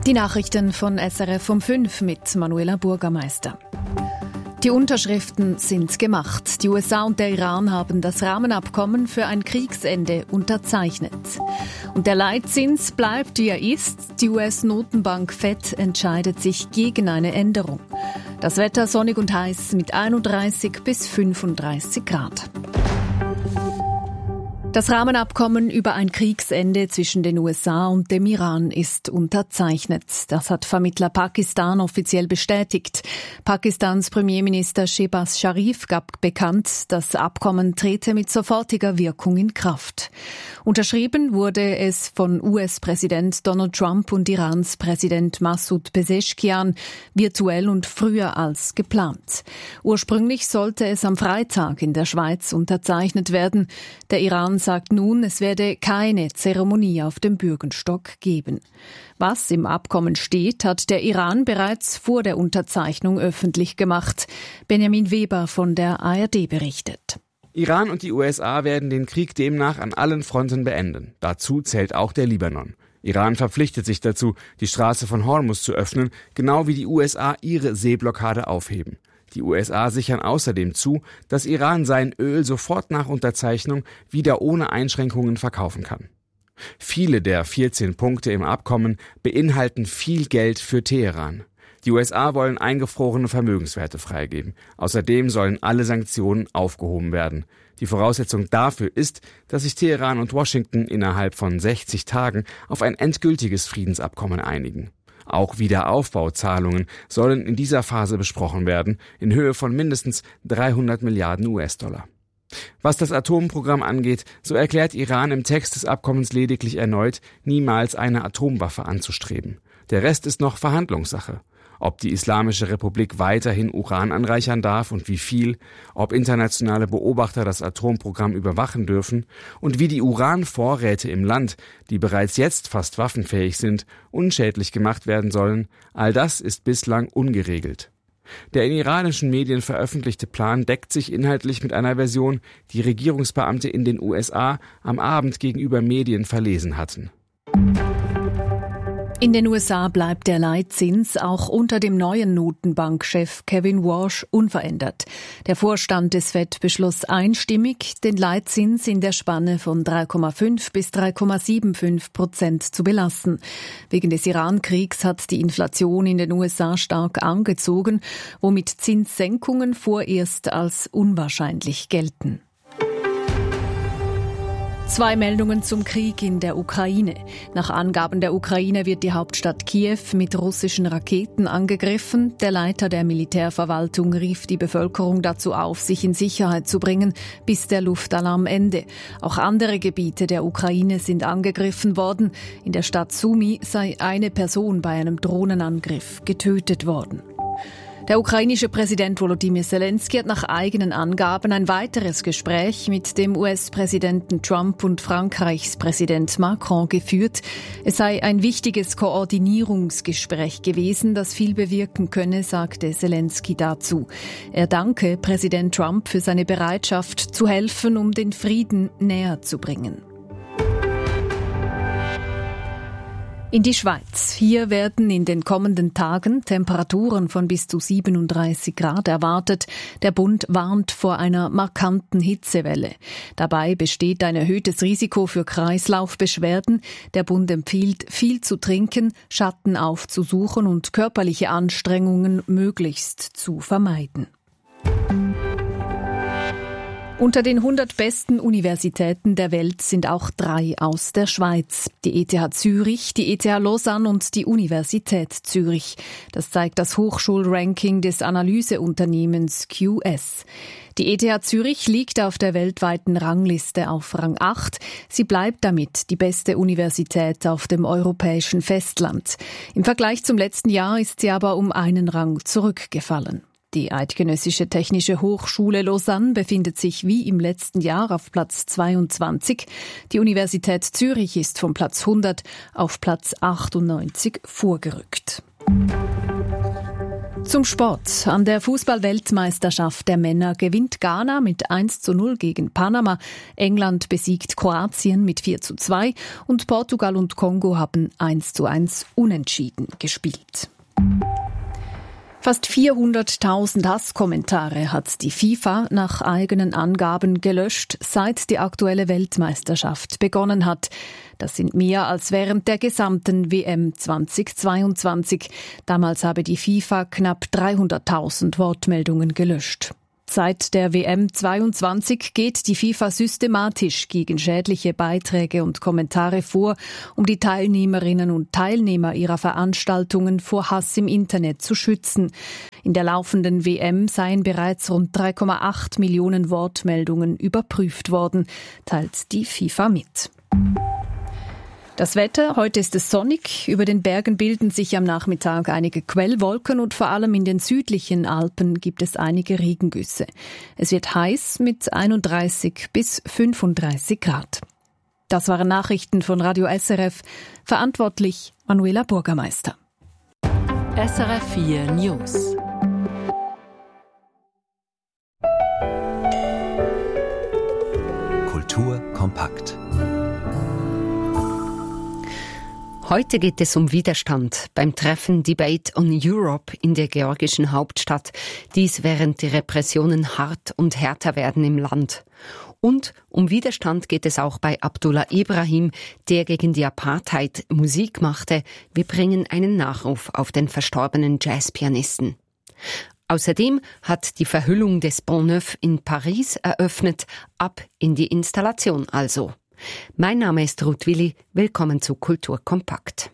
Die Nachrichten von SRF um 5 mit Manuela Burgermeister. Die Unterschriften sind gemacht. Die USA und der Iran haben das Rahmenabkommen für ein Kriegsende unterzeichnet. Und der Leitzins bleibt, wie er ist. Die US-Notenbank Fed entscheidet sich gegen eine Änderung. Das Wetter sonnig und heiß mit 31 bis 35 Grad. Das Rahmenabkommen über ein Kriegsende zwischen den USA und dem Iran ist unterzeichnet. Das hat Vermittler Pakistan offiziell bestätigt. Pakistans Premierminister Shehbaz Sharif gab bekannt, das Abkommen trete mit sofortiger Wirkung in Kraft. Unterschrieben wurde es von US-Präsident Donald Trump und Irans Präsident Massoud Pezeshkian virtuell und früher als geplant. Ursprünglich sollte es am Freitag in der Schweiz unterzeichnet werden. Der Iran sagt nun, es werde keine Zeremonie auf dem Bürgenstock geben. Was im Abkommen steht, hat der Iran bereits vor der Unterzeichnung öffentlich gemacht. Benjamin Weber von der ARD berichtet. Iran und die USA werden den Krieg demnach an allen Fronten beenden. Dazu zählt auch der Libanon. Iran verpflichtet sich dazu, die Straße von Hormuz zu öffnen, genau wie die USA ihre Seeblockade aufheben. Die USA sichern außerdem zu, dass Iran sein Öl sofort nach Unterzeichnung wieder ohne Einschränkungen verkaufen kann. Viele der 14 Punkte im Abkommen beinhalten viel Geld für Teheran. Die USA wollen eingefrorene Vermögenswerte freigeben. Außerdem sollen alle Sanktionen aufgehoben werden. Die Voraussetzung dafür ist, dass sich Teheran und Washington innerhalb von 60 Tagen auf ein endgültiges Friedensabkommen einigen. Auch Wiederaufbauzahlungen sollen in dieser Phase besprochen werden, in Höhe von mindestens 300 Milliarden US-Dollar. Was das Atomprogramm angeht, so erklärt Iran im Text des Abkommens lediglich erneut, niemals eine Atomwaffe anzustreben. Der Rest ist noch Verhandlungssache. Ob die Islamische Republik weiterhin Uran anreichern darf und wie viel, ob internationale Beobachter das Atomprogramm überwachen dürfen und wie die Uranvorräte im Land, die bereits jetzt fast waffenfähig sind, unschädlich gemacht werden sollen, all das ist bislang ungeregelt. Der in iranischen Medien veröffentlichte Plan deckt sich inhaltlich mit einer Version, die Regierungsbeamte in den USA am Abend gegenüber Medien verlesen hatten. In den USA bleibt der Leitzins auch unter dem neuen Notenbankchef Kevin Warsh unverändert. Der Vorstand des Fed beschloss einstimmig, den Leitzins in der Spanne von 3,5 bis 3,75% zu belassen. Wegen des Iran-Kriegs hat die Inflation in den USA stark angezogen, womit Zinssenkungen vorerst als unwahrscheinlich gelten. 2 Meldungen zum Krieg in der Ukraine. Nach Angaben der Ukraine wird die Hauptstadt Kiew mit russischen Raketen angegriffen. Der Leiter der Militärverwaltung rief die Bevölkerung dazu auf, sich in Sicherheit zu bringen, bis der Luftalarm ende. Auch andere Gebiete der Ukraine sind angegriffen worden. In der Stadt Sumy sei eine Person bei einem Drohnenangriff getötet worden. Der ukrainische Präsident Volodymyr Zelensky hat nach eigenen Angaben ein weiteres Gespräch mit dem US-Präsidenten Trump und Frankreichs Präsident Macron geführt. Es sei ein wichtiges Koordinierungsgespräch gewesen, das viel bewirken könne, sagte Zelensky dazu. Er danke Präsident Trump für seine Bereitschaft zu helfen, um den Frieden näher zu bringen. In die Schweiz. Hier werden in den kommenden Tagen Temperaturen von bis zu 37 Grad erwartet. Der Bund warnt vor einer markanten Hitzewelle. Dabei besteht ein erhöhtes Risiko für Kreislaufbeschwerden. Der Bund empfiehlt, viel zu trinken, Schatten aufzusuchen und körperliche Anstrengungen möglichst zu vermeiden. Unter den 100 besten Universitäten der Welt sind auch 3 aus der Schweiz. Die ETH Zürich, die ETH Lausanne und die Universität Zürich. Das zeigt das Hochschulranking des Analyseunternehmens QS. Die ETH Zürich liegt auf der weltweiten Rangliste auf Rang 8. Sie bleibt damit die beste Universität auf dem europäischen Festland. Im Vergleich zum letzten Jahr ist sie aber um einen Rang zurückgefallen. Die Eidgenössische Technische Hochschule Lausanne befindet sich wie im letzten Jahr auf Platz 22. Die Universität Zürich ist vom Platz 100 auf Platz 98 vorgerückt. Zum Sport. An der Fußball-Weltmeisterschaft der Männer gewinnt Ghana mit 1:0 gegen Panama. England besiegt Kroatien mit 4:2 und Portugal und Kongo haben 1:1 unentschieden gespielt. Fast 400.000 Hasskommentare hat die FIFA nach eigenen Angaben gelöscht, seit die aktuelle Weltmeisterschaft begonnen hat. Das sind mehr als während der gesamten WM 2022. Damals habe die FIFA knapp 300.000 Wortmeldungen gelöscht. Seit der WM 22 geht die FIFA systematisch gegen schädliche Beiträge und Kommentare vor, um die Teilnehmerinnen und Teilnehmer ihrer Veranstaltungen vor Hass im Internet zu schützen. In der laufenden WM seien bereits rund 3,8 Millionen Wortmeldungen überprüft worden, teilt die FIFA mit. Das Wetter, heute ist es sonnig. Über den Bergen bilden sich am Nachmittag einige Quellwolken und vor allem in den südlichen Alpen gibt es einige Regengüsse. Es wird heiß mit 31 bis 35 Grad. Das waren Nachrichten von Radio SRF. Verantwortlich Manuela Bürgermeister. SRF 4 News. Kultur kompakt. Heute geht es um Widerstand beim Treffen Debate on Europe in der georgischen Hauptstadt. Dies während die Repressionen hart und härter werden im Land. Und um Widerstand geht es auch bei Abdullah Ibrahim, der gegen die Apartheid Musik machte. Wir bringen einen Nachruf auf den verstorbenen Jazzpianisten. Außerdem hat die Verhüllung des Pont Neuf in Paris eröffnet. Ab in die Installation also. Mein Name ist Ruth Willi. Willkommen zu Kultur kompakt.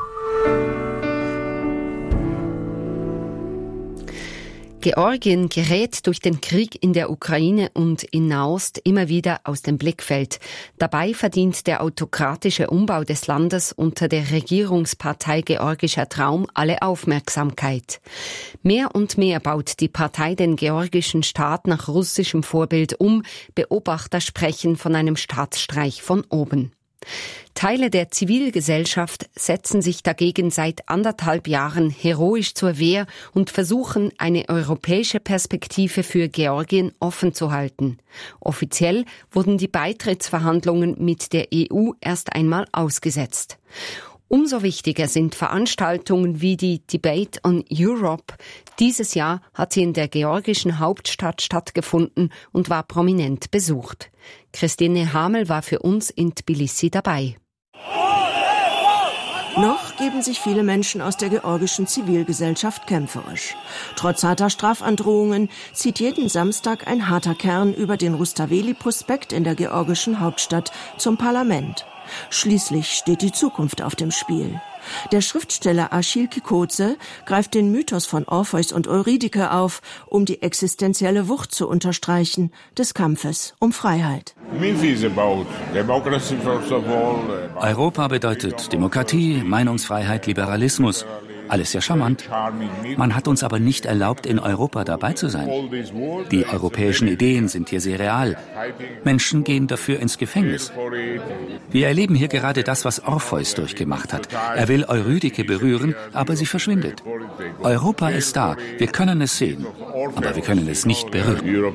Georgien gerät durch den Krieg in der Ukraine und in Nahost immer wieder aus dem Blickfeld. Dabei verdient der autokratische Umbau des Landes unter der Regierungspartei Georgischer Traum alle Aufmerksamkeit. Mehr und mehr baut die Partei den georgischen Staat nach russischem Vorbild um. Beobachter sprechen von einem Staatsstreich von oben. Teile der Zivilgesellschaft setzen sich dagegen seit 1,5 Jahren heroisch zur Wehr und versuchen, eine europäische Perspektive für Georgien offen zu halten. Offiziell wurden die Beitrittsverhandlungen mit der EU erst einmal ausgesetzt. Umso wichtiger sind Veranstaltungen wie die Debate on Europe. Dieses Jahr hat sie in der georgischen Hauptstadt stattgefunden und war prominent besucht. Christine Hamel war für uns in Tbilisi dabei. Noch geben sich viele Menschen aus der georgischen Zivilgesellschaft kämpferisch. Trotz harter Strafandrohungen zieht jeden Samstag ein harter Kern über den Rustaveli-Prospekt in der georgischen Hauptstadt zum Parlament. Schließlich steht die Zukunft auf dem Spiel. Der Schriftsteller Achille Kikoze greift den Mythos von Orpheus und Eurydike auf, um die existenzielle Wucht zu unterstreichen des Kampfes um Freiheit. Europa bedeutet Demokratie, Meinungsfreiheit, Liberalismus. Alles sehr charmant. Man hat uns aber nicht erlaubt, in Europa dabei zu sein. Die europäischen Ideen sind hier sehr real. Menschen gehen dafür ins Gefängnis. Wir erleben hier gerade das, was Orpheus durchgemacht hat. Er will Eurydike berühren, aber sie verschwindet. Europa ist da. Wir können es sehen, aber wir können es nicht berühren.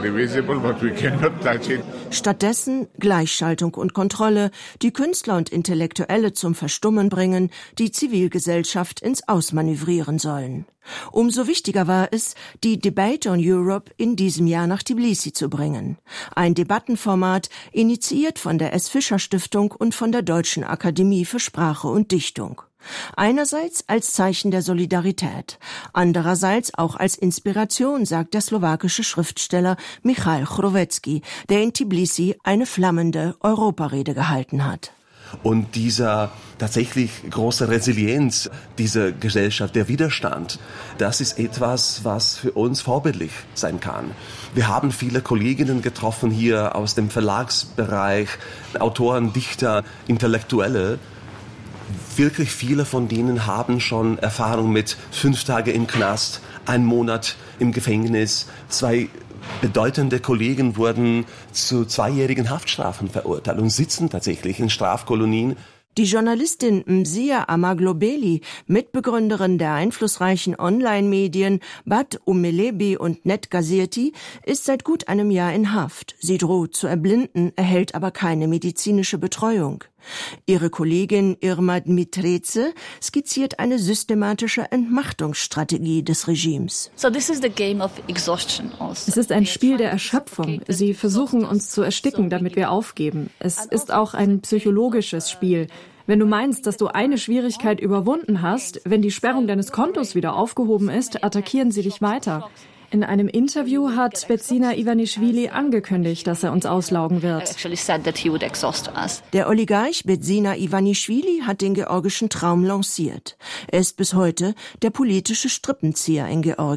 Stattdessen Gleichschaltung und Kontrolle, die Künstler und Intellektuelle zum Verstummen bringen, die Zivilgesellschaft ins Ausmanövrieren sollen. Umso wichtiger war es, die Debate on Europe in diesem Jahr nach Tbilisi zu bringen. Ein Debattenformat, initiiert von der S. Fischer Stiftung und von der Deutschen Akademie für Sprache und Dichtung. Einerseits als Zeichen der Solidarität, andererseits auch als Inspiration, sagt der slowakische Schriftsteller Michal Chrowetzki, der in Tbilisi eine flammende Europarede gehalten hat. Und dieser tatsächlich große Resilienz dieser Gesellschaft, der Widerstand, das ist etwas, was für uns vorbildlich sein kann. Wir haben viele Kolleginnen getroffen hier aus dem Verlagsbereich, Autoren, Dichter, Intellektuelle. Wirklich viele von denen haben schon Erfahrung mit 5 Tage im Knast, 1 Monat im Gefängnis. 2 bedeutende Kollegen wurden zu 2-jährigen Haftstrafen verurteilt und sitzen tatsächlich in Strafkolonien. Die Journalistin Mzia Amaglobeli, Mitbegründerin der einflussreichen Online-Medien Bat Umelebi und Netgazeti, ist seit gut einem Jahr in Haft. Sie droht zu erblinden, erhält aber keine medizinische Betreuung. Ihre Kollegin Irma Dmitreze skizziert eine systematische Entmachtungsstrategie des Regimes. Es ist ein Spiel der Erschöpfung. Sie versuchen, uns zu ersticken, damit wir aufgeben. Es ist auch ein psychologisches Spiel. Wenn du meinst, dass du eine Schwierigkeit überwunden hast, wenn die Sperrung deines Kontos wieder aufgehoben ist, attackieren sie dich weiter. In einem Interview hat Betsina Ivanishvili angekündigt, dass er uns auslaugen wird. Der Oligarch Betsina Ivanishvili hat den georgischen Traum lanciert. Er ist bis heute der politische Strippenzieher in Georgien.